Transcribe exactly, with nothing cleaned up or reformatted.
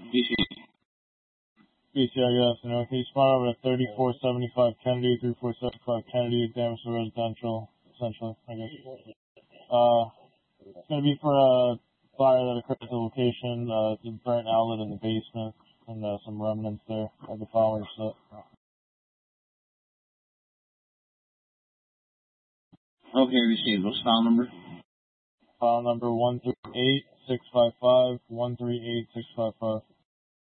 B C. B C I, good afternoon. Can you spot over to thirty-four seventy-five Kennedy, thirty-four seventy-five Kennedy, damage to residential, essentially, I guess. Uh, it's going to be for a fire that occurred at the location. Uh, it's a burnt outlet in the basement, and uh, some remnants there of the power set. Okay, received. What's file number? File number one three eight six five five, one three eight six five five.